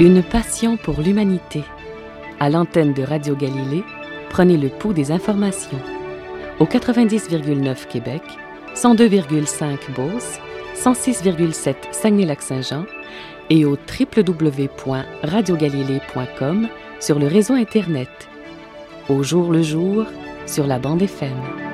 Une passion pour l'humanité. À l'antenne de Radio Galilée, prenez le pouls des informations. Au 90,9 Québec, 102,5 Beauce, 106,7 Saguenay-Lac-Saint-Jean et au www.radiogalilée.com sur le réseau Internet. Au jour le jour, sur la bande FM.